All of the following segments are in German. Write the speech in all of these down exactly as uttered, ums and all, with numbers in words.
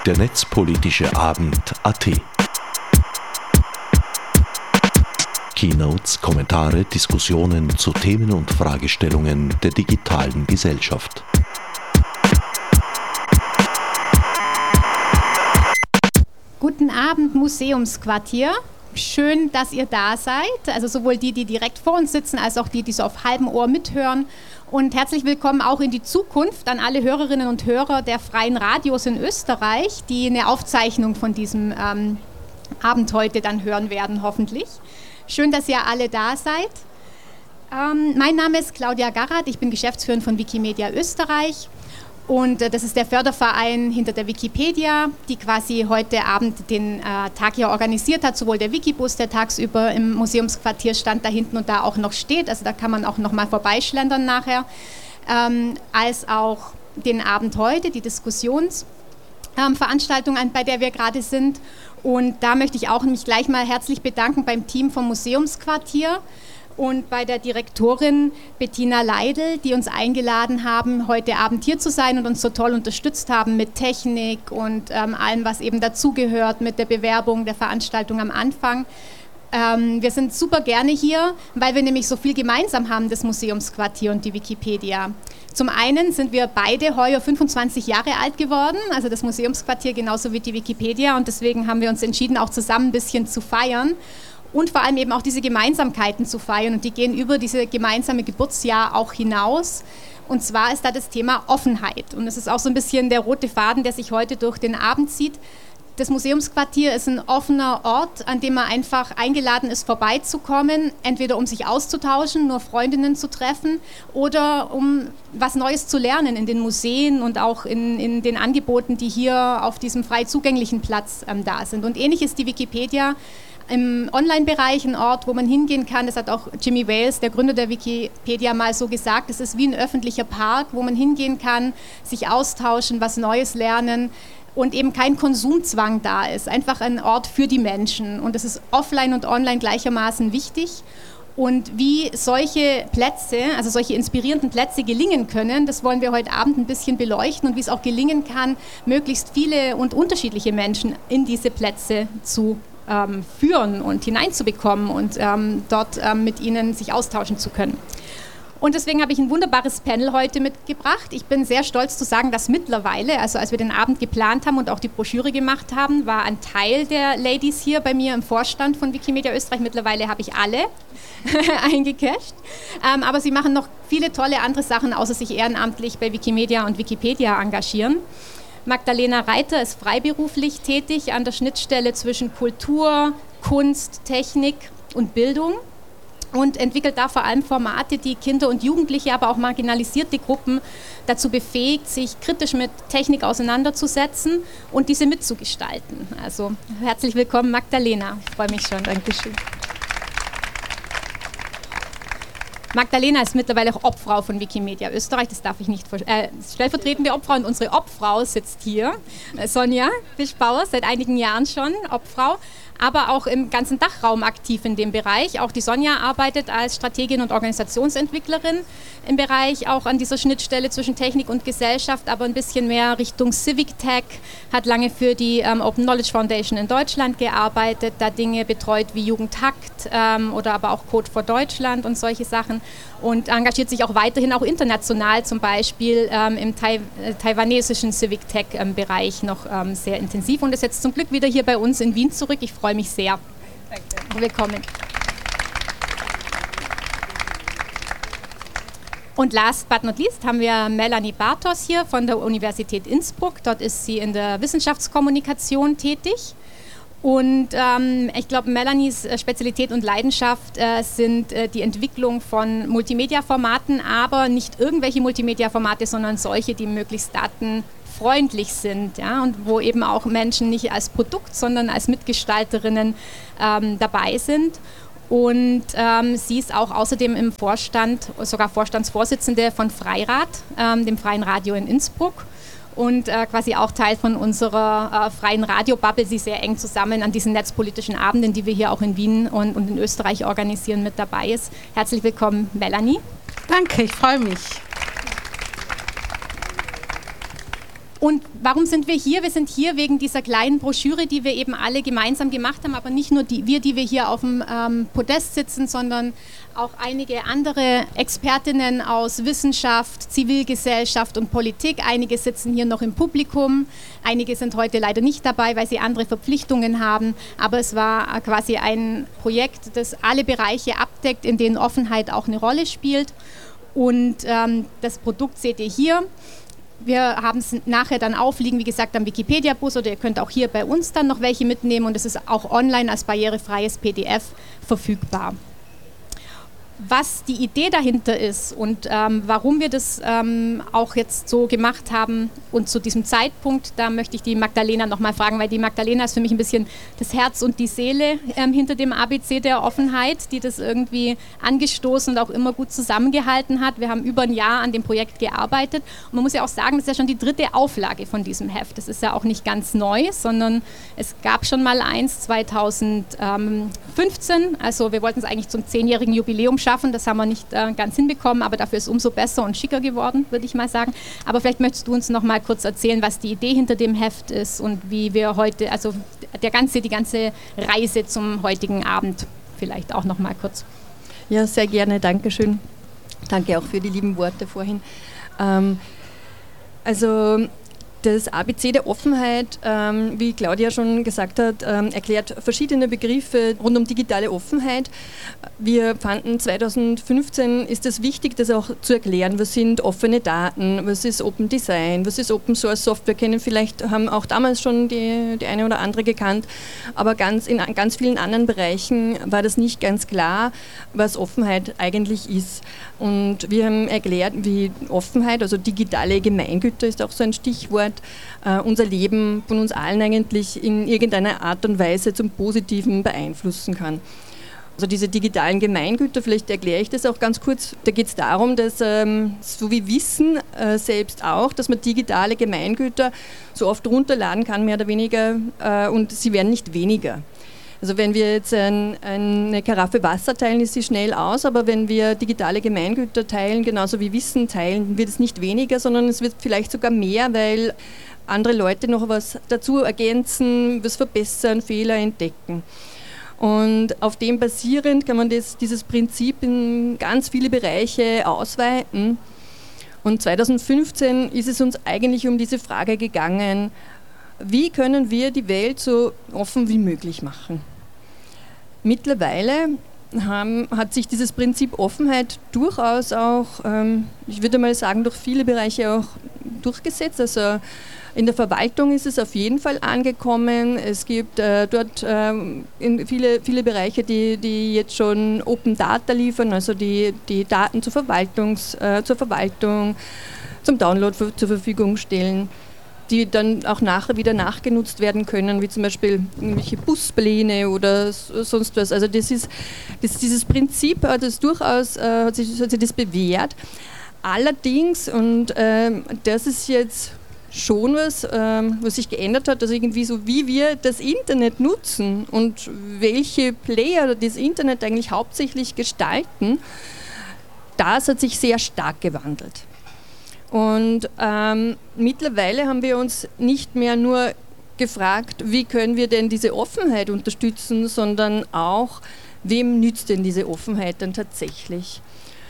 der netzpolitische Abend punkt a t. Keynotes, Kommentare, Diskussionen zu Themen und Fragestellungen der digitalen Gesellschaft. Guten Abend, Museumsquartier. Schön, dass ihr da seid. Also sowohl die, die direkt vor uns sitzen, als auch die, die so auf halbem Ohr mithören. Und herzlich willkommen auch in die Zukunft an alle Hörerinnen und Hörer der freien Radios in Österreich, die eine Aufzeichnung von diesem ähm, Abend heute dann hören werden, hoffentlich. Schön, dass ihr alle da seid. Ähm, mein Name ist Claudia Garrath, ich bin Geschäftsführerin von Wikimedia Österreich. Und äh, das ist der Förderverein hinter der Wikipedia, die quasi heute Abend den äh, Tag hier organisiert hat, sowohl der Wikibus, der tagsüber im Museumsquartier stand, da hinten und da auch noch steht, also da kann man auch noch mal vorbeischlendern nachher, ähm, als auch den Abend heute, die Diskussionsveranstaltung, ähm, bei der wir gerade sind. Und da möchte ich auch mich gleich mal herzlich bedanken beim Team vom Museumsquartier und bei der Direktorin Bettina Leidl, die uns eingeladen haben, heute Abend hier zu sein und uns so toll unterstützt haben mit Technik und ähm, allem, was eben dazugehört, mit der Bewerbung der Veranstaltung am Anfang. Ähm, wir sind super gerne hier, weil wir nämlich so viel gemeinsam haben, das Museumsquartier und die Wikipedia. Zum einen sind wir beide heuer fünfundzwanzig Jahre alt geworden, also das Museumsquartier genauso wie die Wikipedia, und deswegen haben wir uns entschieden, auch zusammen ein bisschen zu feiern. Und vor allem eben auch diese Gemeinsamkeiten zu feiern, und die gehen über diese gemeinsame Geburtsjahr auch hinaus. Und zwar ist da das Thema Offenheit, und das ist auch so ein bisschen der rote Faden, der sich heute durch den Abend zieht. Das Museumsquartier ist ein offener Ort, an dem man einfach eingeladen ist, vorbeizukommen, entweder um sich auszutauschen, nur Freundinnen zu treffen, oder um was Neues zu lernen in den Museen und auch in, in den Angeboten, die hier auf diesem frei zugänglichen Platz ähm, da sind. Und ähnlich ist die Wikipedia im Online-Bereich ein Ort, wo man hingehen kann. Das hat auch Jimmy Wales, der Gründer der Wikipedia, mal so gesagt. Es ist wie ein öffentlicher Park, wo man hingehen kann, sich austauschen, was Neues lernen und eben kein Konsumzwang da ist. Einfach ein Ort für die Menschen. Und das ist offline und online gleichermaßen wichtig. Und wie solche Plätze, also solche inspirierenden Plätze gelingen können, das wollen wir heute Abend ein bisschen beleuchten, und wie es auch gelingen kann, möglichst viele und unterschiedliche Menschen in diese Plätze zu Ähm, führen und hineinzubekommen und ähm, dort ähm, mit ihnen sich austauschen zu können. Und deswegen habe ich ein wunderbares Panel heute mitgebracht. Ich bin sehr stolz zu sagen, dass mittlerweile, also als wir den Abend geplant haben und auch die Broschüre gemacht haben, war ein Teil der Ladies hier bei mir im Vorstand von Wikimedia Österreich. Mittlerweile habe ich alle eingecasht. Ähm, aber sie machen noch viele tolle andere Sachen, außer sich ehrenamtlich bei Wikimedia und Wikipedia engagieren. Magdalena Reiter ist freiberuflich tätig an der Schnittstelle zwischen Kultur, Kunst, Technik und Bildung und entwickelt da vor allem Formate, die Kinder und Jugendliche, aber auch marginalisierte Gruppen dazu befähigt, sich kritisch mit Technik auseinanderzusetzen und diese mitzugestalten. Also herzlich willkommen, Magdalena. Ich freue mich schon. Dankeschön. Magdalena ist mittlerweile auch Obfrau von Wikimedia Österreich, das darf ich nicht äh, stellvertretende Obfrau, und unsere Obfrau sitzt hier, Sonja Fischbauer, seit einigen Jahren schon Obfrau, aber auch im ganzen Dachraum aktiv in dem Bereich. Auch die Sonja arbeitet als Strategin und Organisationsentwicklerin im Bereich, auch an dieser Schnittstelle zwischen Technik und Gesellschaft, aber ein bisschen mehr Richtung Civic Tech, hat lange für die ähm, Open Knowledge Foundation in Deutschland gearbeitet, da Dinge betreut wie Jugendhakt ähm, oder aber auch Code for Deutschland und solche Sachen, und engagiert sich auch weiterhin auch international, zum Beispiel ähm, im Tai- äh, taiwanesischen Civic Tech ähm, Bereich noch ähm, sehr intensiv, und ist jetzt zum Glück wieder hier bei uns in Wien zurück. Ich freue mich sehr. Danke. Willkommen. Und last but not least haben wir Melanie Bartos hier von der Universität Innsbruck. Dort ist sie in der Wissenschaftskommunikation tätig. Und ähm, ich glaube, Melanies Spezialität und Leidenschaft äh, sind äh, die Entwicklung von Multimedia-Formaten, aber nicht irgendwelche Multimedia-Formate, sondern solche, die möglichst datenfreundlich sind, ja, und wo eben auch Menschen nicht als Produkt, sondern als Mitgestalterinnen ähm, dabei sind. Und ähm, sie ist auch außerdem im Vorstand, sogar Vorstandsvorsitzende von Freirad, ähm, dem Freien Radio in Innsbruck. Und äh, quasi auch Teil von unserer äh, freien Radio-Bubble, sie sehr eng zusammen an diesen netzpolitischen Abenden, die wir hier auch in Wien und, und in Österreich organisieren, mit dabei ist. Herzlich willkommen, Melanie. Danke, ich freue mich. Und warum sind wir hier? Wir sind hier wegen dieser kleinen Broschüre, die wir eben alle gemeinsam gemacht haben, aber nicht nur die, wir, die wir hier auf dem ähm, Podest sitzen, sondern auch einige andere Expertinnen aus Wissenschaft, Zivilgesellschaft und Politik. Einige sitzen hier noch im Publikum, einige sind heute leider nicht dabei, weil sie andere Verpflichtungen haben. Aber es war quasi ein Projekt, das alle Bereiche abdeckt, in denen Offenheit auch eine Rolle spielt. Und ähm, das Produkt seht ihr hier. Wir haben es nachher dann aufliegen, wie gesagt, am Wikipedia-Bus, oder ihr könnt auch hier bei uns dann noch welche mitnehmen, und es ist auch online als barrierefreies P D F verfügbar. Was die Idee dahinter ist und ähm, warum wir das ähm, auch jetzt so gemacht haben und zu diesem Zeitpunkt, da möchte ich die Magdalena nochmal fragen, weil die Magdalena ist für mich ein bisschen das Herz und die Seele ähm, hinter dem A B C der Offenheit, die das irgendwie angestoßen und auch immer gut zusammengehalten hat. Wir haben über ein Jahr an dem Projekt gearbeitet und man muss ja auch sagen, das ist ja schon die dritte Auflage von diesem Heft. Das ist ja auch nicht ganz neu, sondern es gab schon mal eins zweitausendfünfzehn, also wir wollten es eigentlich zum zehnjährigen Jubiläum schaffen. Das haben wir nicht äh, ganz hinbekommen, aber dafür ist es umso besser und schicker geworden, würde ich mal sagen. Aber vielleicht möchtest du uns noch mal kurz erzählen, was die Idee hinter dem Heft ist und wie wir heute, also der ganze, die ganze Reise zum heutigen Abend vielleicht auch noch mal kurz. Ja, sehr gerne, danke schön. Danke auch für die lieben Worte vorhin. Ähm, also das A B C der Offenheit, ähm, wie Claudia schon gesagt hat, ähm, erklärt verschiedene Begriffe rund um digitale Offenheit. Wir fanden zweitausendfünfzehn ist es wichtig, das auch zu erklären. Was sind offene Daten, was ist Open Design, was ist Open Source Software, kennen vielleicht, haben auch damals schon die, die eine oder andere gekannt, aber ganz in ganz vielen anderen Bereichen war das nicht ganz klar, was Offenheit eigentlich ist. Und wir haben erklärt, wie Offenheit, also digitale Gemeingüter ist auch so ein Stichwort, Uh, unser Leben von uns allen eigentlich in irgendeiner Art und Weise zum Positiven beeinflussen kann. Also diese digitalen Gemeingüter, vielleicht erkläre ich das auch ganz kurz, da geht es darum, dass, ähm, so wie Wissen äh, selbst auch, dass man digitale Gemeingüter so oft runterladen kann, mehr oder weniger, äh, und sie werden nicht weniger. Also wenn wir jetzt ein, eine Karaffe Wasser teilen, ist sie schnell aus, aber wenn wir digitale Gemeingüter teilen, genauso wie Wissen teilen, wird es nicht weniger, sondern es wird vielleicht sogar mehr, weil andere Leute noch was dazu ergänzen, was verbessern, Fehler entdecken. Und auf dem basierend kann man das, dieses Prinzip in ganz viele Bereiche ausweiten. Und zweitausendfünfzehn ist es uns eigentlich um diese Frage gegangen, wie können wir die Welt so offen wie möglich machen? Mittlerweile haben, hat sich dieses Prinzip Offenheit durchaus auch, ähm, ich würde mal sagen, durch viele Bereiche auch durchgesetzt. Also in der Verwaltung ist es auf jeden Fall angekommen. Es gibt äh, dort äh, in viele, viele Bereiche, die, die jetzt schon Open Data liefern, also die, die Daten zur, Verwaltungs, äh, zur Verwaltung, zum Download für, zur Verfügung stellen, die dann auch nachher wieder nachgenutzt werden können, wie zum Beispiel irgendwelche Buspläne oder sonst was. Also das ist, das, dieses Prinzip hat es durchaus, äh, hat, sich, hat sich das bewährt. Allerdings, und äh, das ist jetzt schon was, äh, was sich geändert hat, also irgendwie so, wie wir das Internet nutzen und welche Player das Internet eigentlich hauptsächlich gestalten, das hat sich sehr stark gewandelt. Und ähm, mittlerweile haben wir uns nicht mehr nur gefragt, wie können wir denn diese Offenheit unterstützen, sondern auch, wem nützt denn diese Offenheit dann tatsächlich?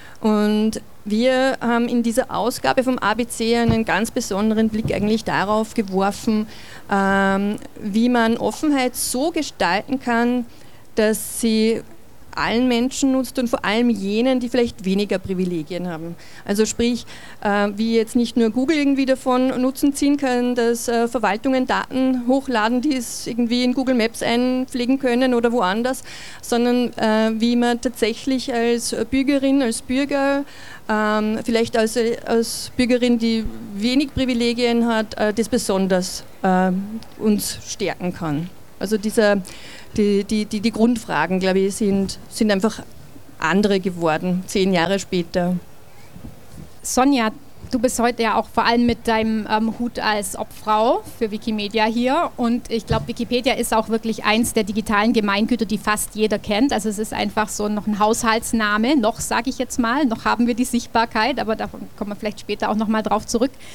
Und wir haben in dieser Ausgabe vom A B C einen ganz besonderen Blick eigentlich darauf geworfen, ähm, wie man Offenheit so gestalten kann, dass sie allen Menschen nutzt und vor allem jenen, die vielleicht weniger Privilegien haben. Also sprich, äh, wie jetzt nicht nur Google irgendwie davon Nutzen ziehen kann, dass äh, Verwaltungen Daten hochladen, die es irgendwie in Google Maps einpflegen können oder woanders, sondern äh, wie man tatsächlich als Bürgerin, als Bürger, ähm, vielleicht als, als Bürgerin, die wenig Privilegien hat, äh, das besonders äh, uns stärken kann. Also dieser Die, die, die, die Grundfragen, glaube ich, sind, sind einfach andere geworden, zehn Jahre später. Sonja, du bist heute ja auch vor allem mit deinem ähm, Hut als Obfrau für Wikimedia hier und ich glaube, Wikipedia ist auch wirklich eins der digitalen Gemeingüter, die fast jeder kennt. Also es ist einfach so noch ein Haushaltsname, noch sage ich jetzt mal, noch haben wir die Sichtbarkeit, aber da kommen wir vielleicht später auch noch mal drauf zurück.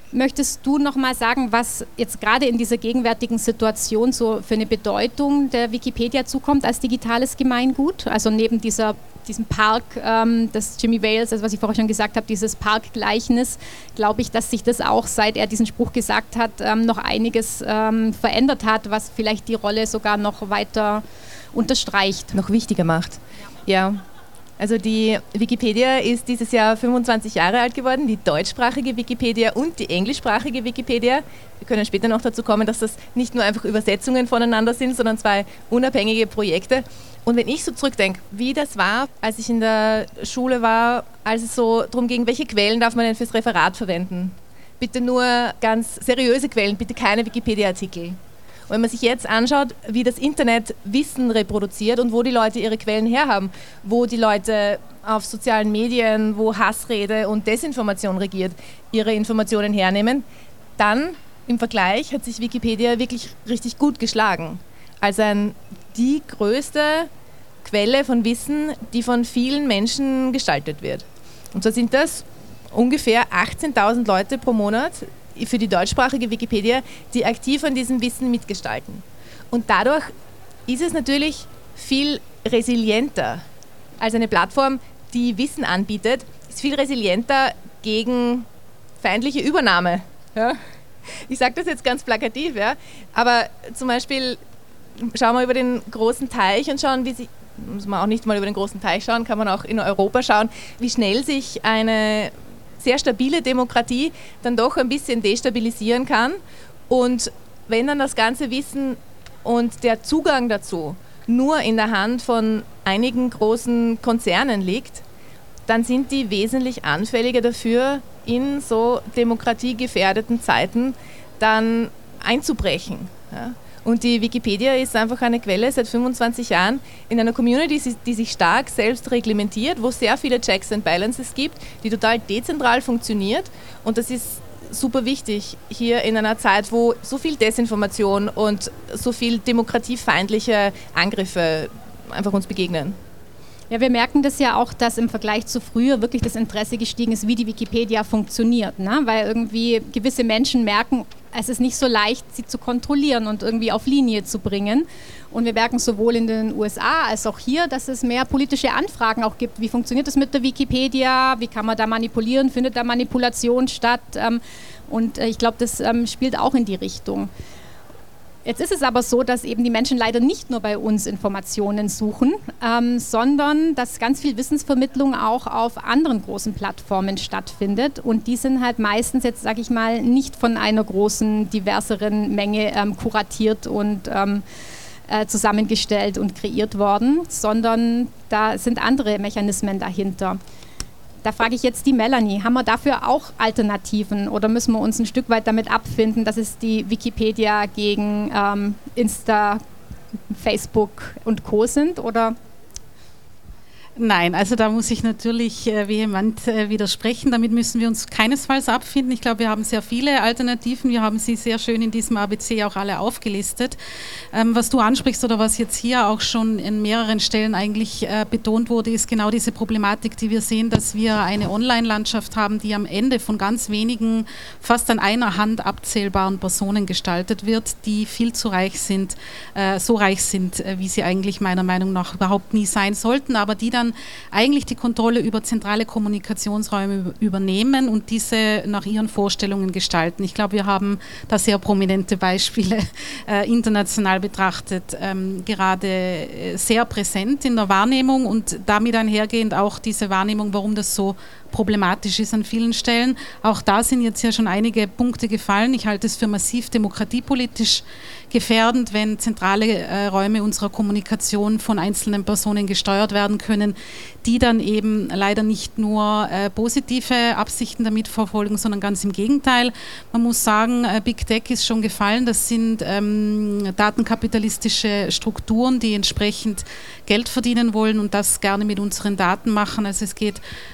Möchtest du noch mal sagen, was jetzt gerade in dieser gegenwärtigen Situation so für eine Bedeutung der Wikipedia zukommt als digitales Gemeingut? Also neben dieser, diesem Park, ähm, das Jimmy Wales, also was ich vorher schon gesagt habe, dieses Parkgleichnis, glaube ich, dass sich das auch, seit er diesen Spruch gesagt hat, ähm, noch einiges ähm, verändert hat, was vielleicht die Rolle sogar noch weiter unterstreicht. Noch wichtiger macht. Ja. ja. Also die Wikipedia ist dieses Jahr fünfundzwanzig Jahre alt geworden, die deutschsprachige Wikipedia und die englischsprachige Wikipedia. Wir können später noch dazu kommen, dass das nicht nur einfach Übersetzungen voneinander sind, sondern zwei unabhängige Projekte. Und wenn ich so zurückdenke, wie das war, als ich in der Schule war, als es so darum ging, welche Quellen darf man denn fürs Referat verwenden? Bitte nur ganz seriöse Quellen, bitte keine Wikipedia-Artikel. Und wenn man sich jetzt anschaut, wie das Internet Wissen reproduziert und wo die Leute ihre Quellen herhaben, wo die Leute auf sozialen Medien, wo Hassrede und Desinformation regiert, ihre Informationen hernehmen, dann im Vergleich hat sich Wikipedia wirklich richtig gut geschlagen. Als ein, die größte Quelle von Wissen, die von vielen Menschen gestaltet wird. Und so sind das ungefähr achtzehntausend Leute pro Monat für die deutschsprachige Wikipedia, die aktiv an diesem Wissen mitgestalten. Und dadurch ist es natürlich viel resilienter als eine Plattform, die Wissen anbietet, ist viel resilienter gegen feindliche Übernahme. Ja? Ich sage das jetzt ganz plakativ, ja? Aber zum Beispiel schauen wir über den großen Teich und schauen, wie sich, muss man auch nicht mal über den großen Teich schauen, kann man auch in Europa schauen, wie schnell sich eine sehr stabile Demokratie dann doch ein bisschen destabilisieren kann. Und wenn dann das ganze Wissen und der Zugang dazu nur in der Hand von einigen großen Konzernen liegt, dann sind die wesentlich anfälliger dafür, in so demokratiegefährdeten Zeiten dann einzubrechen. Ja. Und die Wikipedia ist einfach eine Quelle seit fünfundzwanzig Jahren in einer Community, die sich stark selbst reglementiert, wo es sehr viele Checks and Balances gibt, die total dezentral funktioniert. Und das ist super wichtig hier in einer Zeit, wo so viel Desinformation und so viel demokratiefeindliche Angriffe einfach uns begegnen. Ja, wir merken das ja auch, dass im Vergleich zu früher wirklich das Interesse gestiegen ist, wie die Wikipedia funktioniert, ne? Weil irgendwie gewisse Menschen merken, es ist nicht so leicht, sie zu kontrollieren und irgendwie auf Linie zu bringen. Und wir merken sowohl in den U S A als auch hier, dass es mehr politische Anfragen auch gibt. Wie funktioniert das mit der Wikipedia? Wie kann man da manipulieren? Findet da Manipulation statt? Und ich glaube, das spielt auch in die Richtung. Jetzt ist es aber so, dass eben die Menschen leider nicht nur bei uns Informationen suchen, ähm, sondern dass ganz viel Wissensvermittlung auch auf anderen großen Plattformen stattfindet. Und die sind halt meistens, jetzt sage ich mal, nicht von einer großen, diverseren Menge ähm, kuratiert und ähm, äh, zusammengestellt und kreiert worden, sondern da sind andere Mechanismen dahinter. Da frage ich jetzt die Melanie, haben wir dafür auch Alternativen oder müssen wir uns ein Stück weit damit abfinden, dass es die Wikipedia gegen ähm, Insta, Facebook und Co. sind, oder? Nein, also da muss ich natürlich äh, vehement äh, widersprechen. Damit müssen wir uns keinesfalls abfinden. Ich glaube, wir haben sehr viele Alternativen. Wir haben sie sehr schön in diesem A B C auch alle aufgelistet. Ähm, was du ansprichst oder was jetzt hier auch schon in mehreren Stellen eigentlich äh, betont wurde, ist genau diese Problematik, die wir sehen, dass wir eine Online-Landschaft haben, die am Ende von ganz wenigen, fast an einer Hand abzählbaren Personen gestaltet wird, die viel zu reich sind, äh, so reich sind, äh, wie sie eigentlich meiner Meinung nach überhaupt nie sein sollten, aber die dann eigentlich die Kontrolle über zentrale Kommunikationsräume übernehmen und diese nach ihren Vorstellungen gestalten. Ich glaube, wir haben da sehr prominente Beispiele äh, international betrachtet, ähm, gerade äh, sehr präsent in der Wahrnehmung und damit einhergehend auch diese Wahrnehmung, warum das so problematisch ist an vielen Stellen. Auch da sind jetzt ja schon einige Punkte gefallen. Ich halte es für massiv demokratiepolitisch gefährdend, wenn zentrale äh, Räume unserer Kommunikation von einzelnen Personen gesteuert werden können, die dann eben leider nicht nur äh, positive Absichten damit verfolgen, sondern ganz im Gegenteil. Man muss sagen, äh, Big Tech ist schon gefallen. Das sind ähm, datenkapitalistische Strukturen, die entsprechend Geld verdienen wollen und das gerne mit unseren Daten machen. Also es geht